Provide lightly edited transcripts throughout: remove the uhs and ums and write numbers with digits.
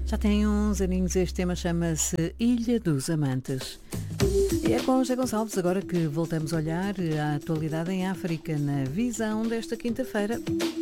Já tem uns aninhos, este tema chama-se Ilha dos Amantes. E é com José Gonçalves agora que voltamos a olhar a atualidade em África na visão desta quinta-feira.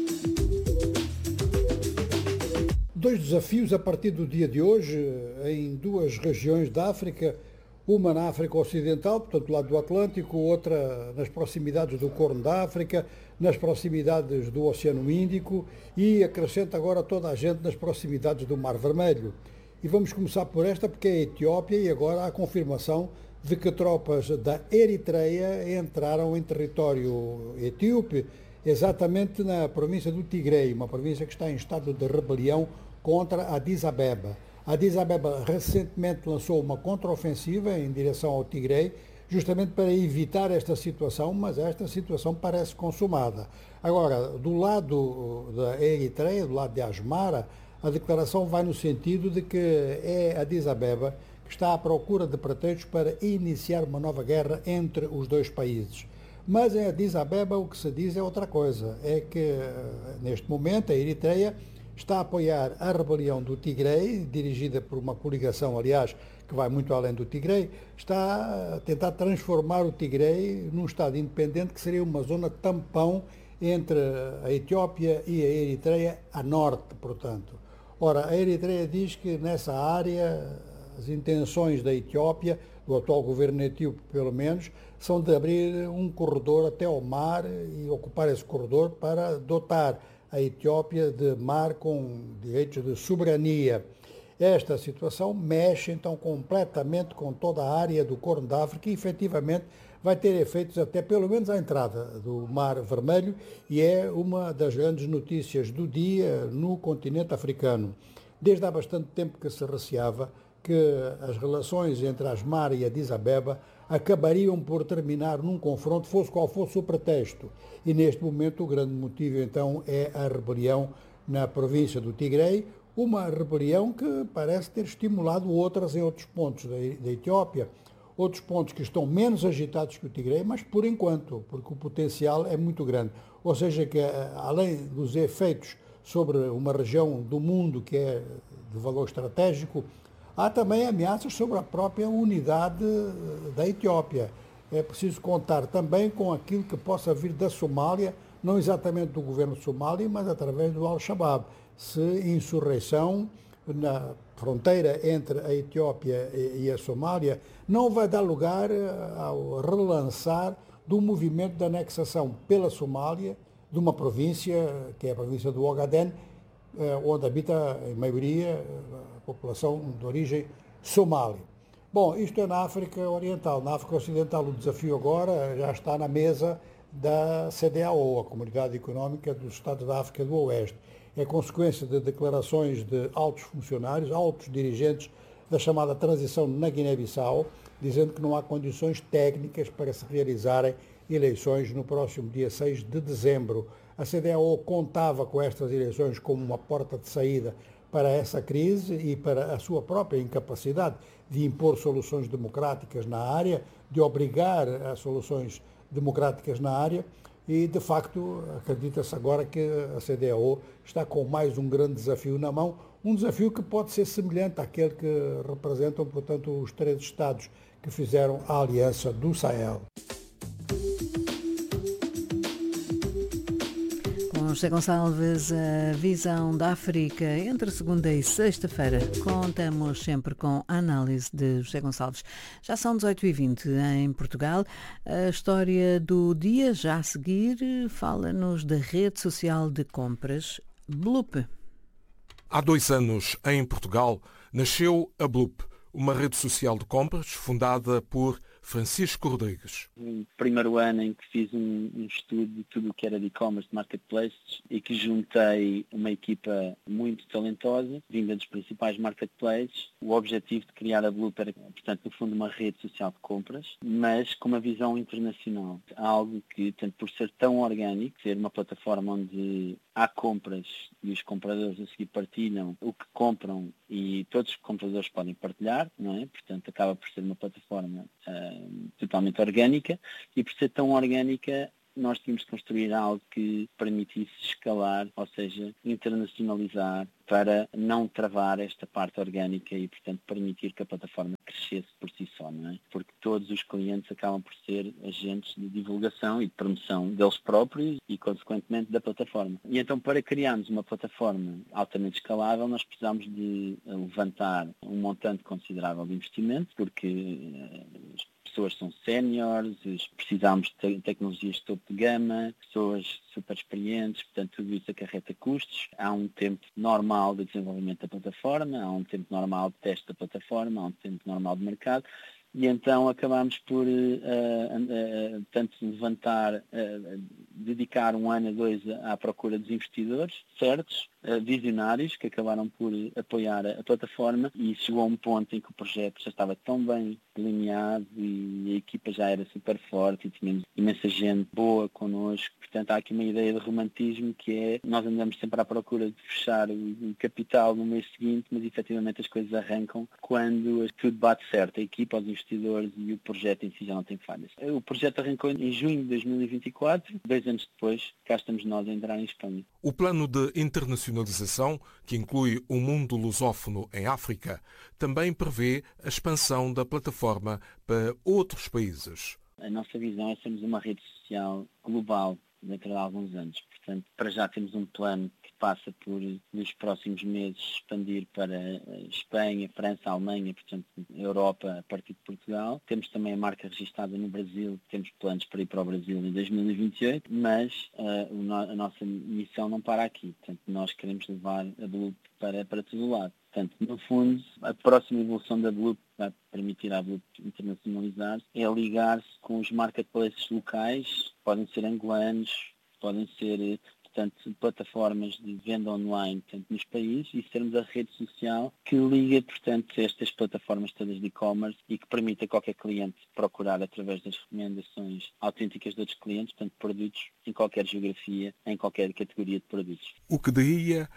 Dois desafios a partir do dia de hoje em duas regiões da África, uma na África Ocidental, portanto do lado do Atlântico, outra nas proximidades do Corno da África, nas proximidades do Oceano Índico e acrescenta agora toda a gente nas proximidades do Mar Vermelho. E vamos começar por esta porque é a Etiópia e agora há a confirmação de que tropas da Eritreia entraram em território etíope, exatamente na província do Tigre, uma província que está em estado de rebelião contra Addis Abeba. Addis Abeba recentemente lançou uma contraofensiva em direção ao Tigre, justamente para evitar esta situação, mas esta situação parece consumada. Agora, do lado da Eritreia, do lado de Asmara, a declaração vai no sentido de que é Addis Abeba que está à procura de pretextos para iniciar uma nova guerra entre os dois países. Mas em Addis Abeba o que se diz é outra coisa, é que neste momento a Eritreia está a apoiar a rebelião do Tigre, dirigida por uma coligação, aliás, que vai muito além do Tigre, está a tentar transformar o Tigre num Estado independente que seria uma zona tampão entre a Etiópia e a Eritreia a norte, portanto. Ora, a Eritreia diz que nessa área as intenções da Etiópia, do atual governo etíope pelo menos, são de abrir um corredor até ao mar e ocupar esse corredor para dotar a Etiópia de mar com direitos de soberania. Esta situação mexe então completamente com toda a área do Corno da África e efetivamente vai ter efeitos até pelo menos à entrada do Mar Vermelho e é uma das grandes notícias do dia no continente africano. Desde há bastante tempo que se receava que as relações entre Asmara e Addis Abeba acabariam por terminar num confronto, fosse qual fosse o pretexto. E neste momento o grande motivo então é a rebelião na província do Tigre, uma rebelião que parece ter estimulado outras em outros pontos da Etiópia, outros pontos que estão menos agitados que o Tigre, mas por enquanto, porque o potencial é muito grande. Ou seja, que além dos efeitos sobre uma região do mundo que é de valor estratégico, há também ameaças sobre a própria unidade da Etiópia. É preciso contar também com aquilo que possa vir da Somália, não exatamente do governo somali, mas através do Al-Shabaab. Se insurreição na fronteira entre a Etiópia e a Somália não vai dar lugar ao relançar do movimento de anexação pela Somália de uma província, que é a província do Ogaden, onde habita, em maioria, a população de origem somali. Bom, isto é na África Oriental. Na África Ocidental, o desafio agora já está na mesa da CEDEAO, a Comunidade Económica dos Estados da África do Oeste. É consequência de declarações de altos funcionários, altos dirigentes da chamada transição na Guiné-Bissau, dizendo que não há condições técnicas para se realizarem eleições no próximo dia 6 de dezembro. A CEDEAO contava com estas eleições como uma porta de saída para essa crise e para a sua própria incapacidade de impor soluções democráticas na área, de obrigar a soluções democráticas na área e, de facto, acredita-se agora que a CEDEAO está com mais um grande desafio na mão, um desafio que pode ser semelhante àquele que representam, portanto, os três Estados que fizeram a Aliança do Sahel. José Gonçalves, a visão da África entre segunda e sexta-feira. Contamos sempre com a análise de José Gonçalves. Já são 18h20 em Portugal. A história do dia já a seguir fala-nos da rede social de compras Bloop. Há 2 anos, em Portugal, nasceu a Bloop, uma rede social de compras fundada por Francisco Rodrigues. No primeiro ano em que fiz um estudo de tudo o que era de e-commerce, de marketplaces, e que juntei uma equipa muito talentosa, vinda dos principais marketplaces. O objetivo de criar a Bloop era, portanto, no fundo, uma rede social de compras, mas com uma visão internacional. Algo que, tanto por ser tão orgânico, ser uma plataforma onde há compras e os compradores a seguir partilham o que compram e todos os compradores podem partilhar, não é? Portanto, acaba por ser uma plataforma totalmente orgânica, e por ser tão orgânica nós tínhamos de construir algo que permitisse escalar, ou seja, internacionalizar, para não travar esta parte orgânica e, portanto, permitir que a plataforma crescesse por si só, não é? Porque todos os clientes acabam por ser agentes de divulgação e de promoção deles próprios e, consequentemente, da plataforma. E então, para criarmos uma plataforma altamente escalável, nós precisamos de levantar um montante considerável de investimento, porque as pessoas são séniores, precisamos de tecnologias de topo de gama, pessoas super experientes, portanto tudo isso acarreta custos. Há um tempo normal de desenvolvimento da plataforma, há um tempo normal de teste da plataforma, há um tempo normal de mercado. E então acabámos por tanto levantar, dedicar 1 ano a 2 à procura dos investidores certos, visionários, que acabaram por apoiar a plataforma, e chegou a um ponto em que o projeto já estava tão bem delineado e a equipa já era super forte e tínhamos imensa gente boa connosco. Portanto, há aqui uma ideia de romantismo que é, nós andamos sempre à procura de fechar o capital no mês seguinte, mas efetivamente as coisas arrancam quando tudo bate certo. A equipa, os investidores e o projeto em si já não tem falhas. O projeto arrancou em junho de 2024, 2 anos depois, cá estamos nós a entrar em Espanha. O plano de internacionalização, que inclui o mundo lusófono em África, também prevê a expansão da plataforma para outros países. A nossa visão é sermos uma rede social global dentro de alguns anos. Portanto, para já temos um plano que passa por, nos próximos meses, expandir para Espanha, França, Alemanha, portanto, Europa, a partir de Portugal. Temos também a marca registada no Brasil, temos planos para ir para o Brasil em 2028, mas a nossa missão não para aqui. Portanto, nós queremos levar a Bloop para todo o lado. Portanto, no fundo, a próxima evolução da Bloop, vai permitir à Bloop internacionalizar, é ligar-se com os marketplaces locais, podem ser angolanos, podem ser, portanto, plataformas de venda online, portanto, nos países, e sermos a rede social que liga, portanto, estas plataformas todas de e-commerce e que permite a qualquer cliente procurar, através das recomendações autênticas de outros clientes, portanto, produtos em qualquer geografia, em qualquer categoria de produtos. O que diria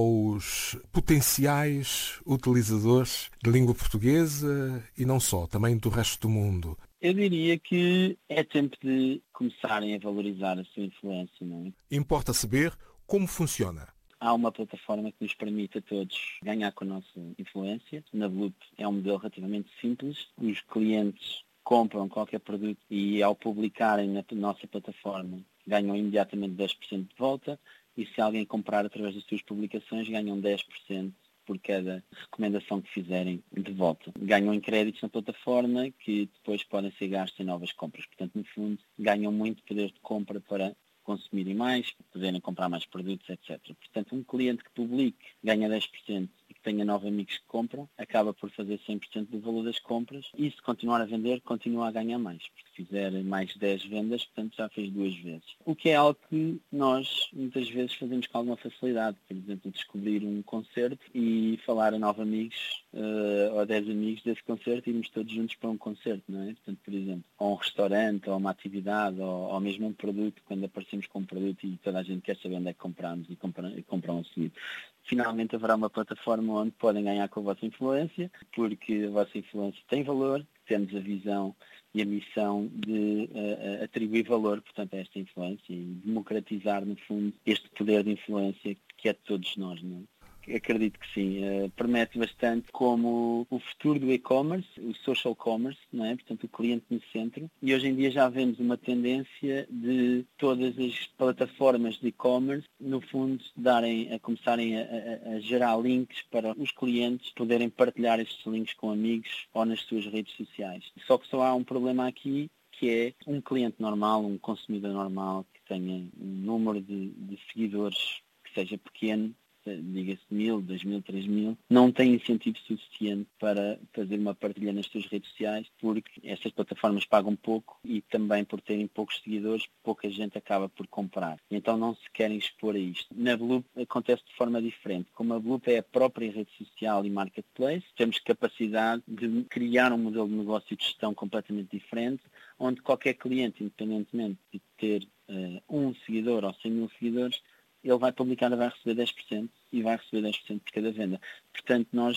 aos potenciais utilizadores de língua portuguesa e não só, também do resto do mundo? Eu diria que é tempo de começarem a valorizar a sua influência, não é? Importa saber como funciona. Há uma plataforma que nos permite a todos ganhar com a nossa influência. Na Bloop é um modelo relativamente simples. Os clientes compram qualquer produto e, ao publicarem na nossa plataforma, ganham imediatamente 10% de volta, e se alguém comprar através das suas publicações, ganham 10% por cada recomendação que fizerem de volta. Ganham em créditos na plataforma que depois podem ser gastos em novas compras. Portanto, no fundo, ganham muito poder de compra para consumirem mais, poderem comprar mais produtos, etc. Portanto, um cliente que publique ganha 10% e que tenha 9 amigos que compram, acaba por fazer 100% do valor das compras, e se continuar a vender, continua a ganhar mais, porque fizer mais 10 vendas, portanto já fez 2 vezes. O que é algo que nós muitas vezes fazemos com alguma facilidade, por exemplo, descobrir um concerto e falar a 9 amigos ou 10 amigos desse concerto e irmos todos juntos para um concerto, não é? Portanto, por exemplo, ou um restaurante, ou uma atividade, ou mesmo um produto, quando aparecemos com um produto e toda a gente quer saber onde é que compramos e compram a seguir. Finalmente haverá uma plataforma onde podem ganhar com a vossa influência, porque a vossa influência tem valor, temos a visão e a missão de atribuir valor, portanto, a esta influência e democratizar, no fundo, este poder de influência que é de todos nós, não é? Acredito que sim, promete bastante como o futuro do e-commerce, o social commerce, não é? Portanto, o cliente no centro. E hoje em dia já vemos uma tendência de todas as plataformas de e-commerce, no fundo, começarem a gerar links para os clientes poderem partilhar estes links com amigos ou nas suas redes sociais. Só que só há um problema aqui, que é um cliente normal, um consumidor normal, que tenha um número de seguidores que seja pequeno, diga-se 1.000, 2.000, 3.000, não tem incentivo suficiente para fazer uma partilha nas suas redes sociais, porque estas plataformas pagam pouco e também por terem poucos seguidores, pouca gente acaba por comprar. Então não se querem expor a isto. Na Bloop acontece de forma diferente. Como a Bloop é a própria rede social e marketplace, temos capacidade de criar um modelo de negócio de gestão completamente diferente, onde qualquer cliente, independentemente de ter um seguidor ou 100.000 seguidores, ele vai publicar e vai receber 10% e vai receber 10% por cada venda. Portanto, nós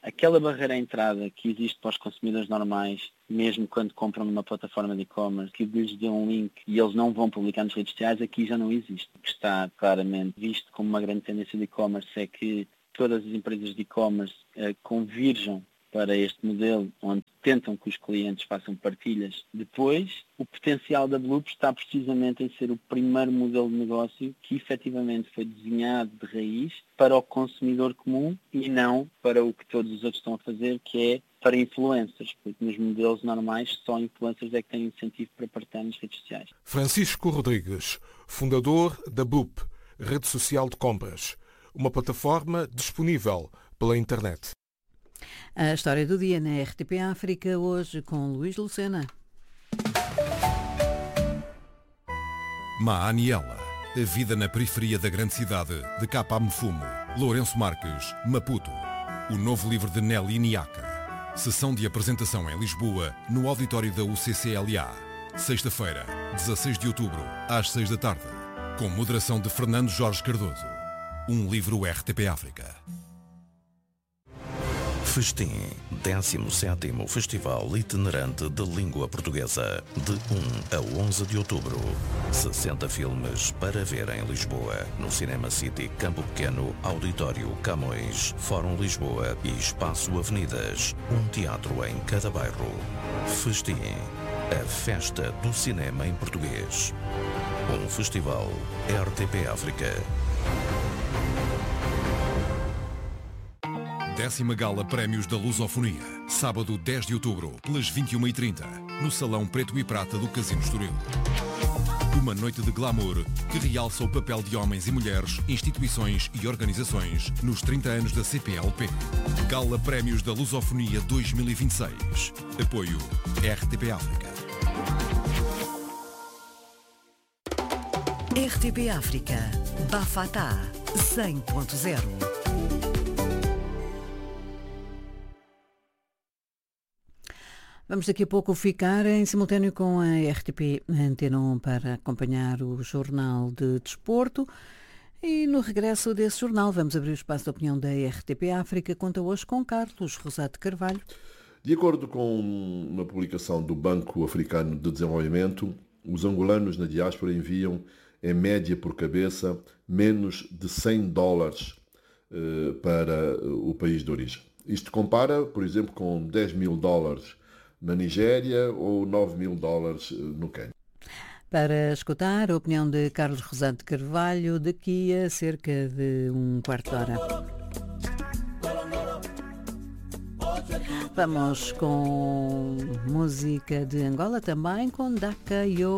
aquela barreira à entrada que existe para os consumidores normais, mesmo quando compram numa plataforma de e-commerce, que lhes dê um link e eles não vão publicar nas redes sociais, aqui já não existe. O que está claramente visto como uma grande tendência de e-commerce é que todas as empresas de e-commerce convirjam para este modelo, onde tentam que os clientes façam partilhas. Depois, o potencial da Bloop está precisamente em ser o primeiro modelo de negócio que efetivamente foi desenhado de raiz para o consumidor comum e não para o que todos os outros estão a fazer, que é para influencers, porque nos modelos normais só influencers é que têm incentivo para partilhar nas redes sociais. Francisco Rodrigues, fundador da Bloop, rede social de compras, uma plataforma disponível pela internet. A história do dia na RTP África, hoje com Luís Lucena. Maaniela, a vida na periferia da grande cidade de Capa Mfumo, Lourenço Marques, Maputo. O novo livro de Nelly Niaka. Sessão de apresentação em Lisboa, no auditório da UCCLA. Sexta-feira, 16 de outubro, às 6 da tarde. Com moderação de Fernando Jorge Cardoso. Um livro RTP África. Festim, 17º Festival Itinerante de Língua Portuguesa, de 1 a 11 de outubro. 60 filmes para ver em Lisboa, no Cinema City Campo Pequeno, Auditório Camões, Fórum Lisboa e Espaço Avenidas. Um teatro em cada bairro. Festim, a festa do cinema em português. Um festival RTP África. 10ª Gala Prémios da Lusofonia, sábado 10 de outubro, pelas 21h30, no Salão Preto e Prata do Casino Estoril. Uma noite de glamour que realça o papel de homens e mulheres, instituições e organizações nos 30 anos da CPLP. Gala Prémios da Lusofonia 2026. Apoio RTP África. RTP África. Bafatá 100.0. Vamos daqui a pouco ficar em simultâneo com a RTP Antena 1 para acompanhar o Jornal de Desporto. E no regresso desse jornal vamos abrir o espaço de opinião da RTP África. Conta hoje com Carlos Rosado de Carvalho. De acordo com uma publicação do Banco Africano de Desenvolvimento, os angolanos na diáspora enviam, em média por cabeça, menos de $100 para o país de origem. Isto compara, por exemplo, com $10.000 na Nigéria ou $9.000 no Quênia. Para escutar a opinião de Carlos Rosado de Carvalho daqui a cerca de um quarto de hora. Vamos com música de Angola também, com Daka Yo.